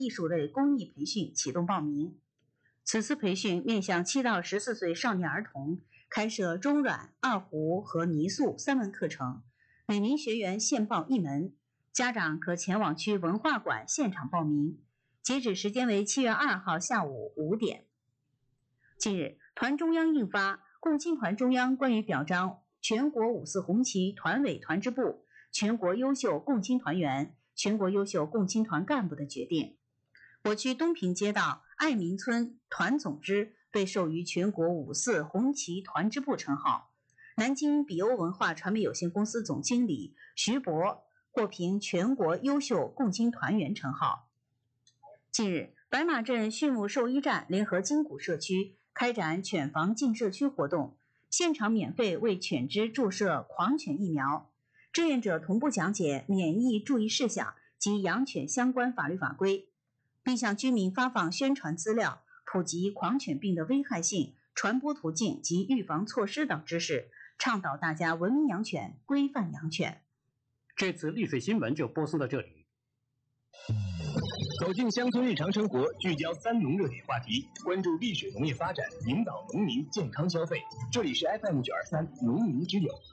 艺术类公益培训启动报名。此次培训面向7到14岁少年儿童，开设中软、二胡和泥塑3门课程，每名学员限报1门，家长可前往区文化馆现场报名，截止时间为7月2号下午5点。近日，团中央印发《共青团中央关于表彰全国5四红旗团委团支部、全国优秀共青团员、全国优秀共青团干部的决定》。我区东平街道爱民村团总支被授予全国5四红旗团支部称号，南京比欧文化传媒有限公司总经理徐博获评全国优秀共青团员称号。近日，白马镇畜牧兽医站联合金谷社区开展犬房进社区活动，现场免费为犬只注射狂犬疫苗，志愿者同步讲解免疫注意事项及养犬相关法律法规，并向居民发放宣传资料，普及狂犬病的危害性、传播途径及预防措施等知识，倡导大家文明养犬、规范养犬。 这次丽水新闻就播送到这里。 走进乡村日常生活，聚焦3农热点话题，关注丽水农业发展，引导农民健康消费。这里是 FM923农民之友。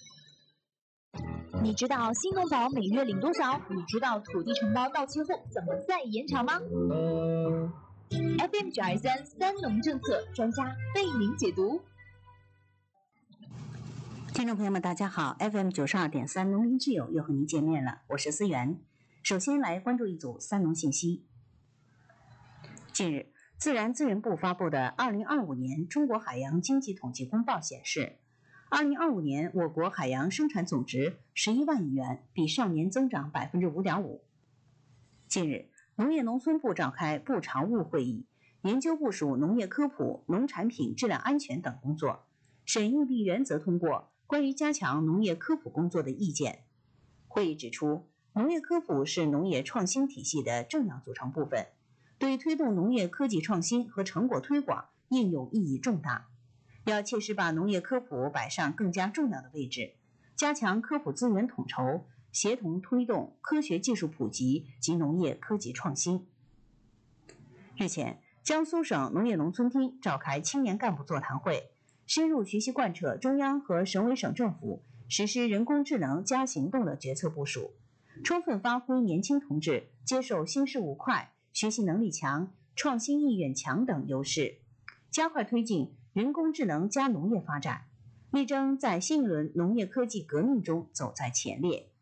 你知道新农保每月领多少？你知道土地承包到期后怎么再延长吗？FM923三农政策专家为您解读。 听众朋友们，大家好 ，FM92.3农民之友又和您见面了，我是思源。首先来关注一组3农信息。近日，自然资源部发布的2025年中国海洋经济统计公报显示，2025年我国海洋生产总值11万亿元，比上年增长 5.5%。近日，农业农村部召开部常务会议，研究部署农业科普、农产品质量安全等工作，审议并原则通过关于加强农业科普工作的意见。会议指出，农业科普是农业创新体系的重要组成部分，对推动农业科技创新和成果推广应用意义重大。要切实把农业科普摆上更加重要的位置，加强科普资源统筹，协同推动科学技术普及及农业科技创新。日前，江苏省农业农村厅召开青年干部座谈会，深入学习贯彻中央和省委省政府实施人工智能加行动的决策部署，充分发挥年轻同志接受新事物快、学习能力强、创新意愿强等优势，加快推进人工智能加农业发展，力争在新一轮农业科技革命中走在前列。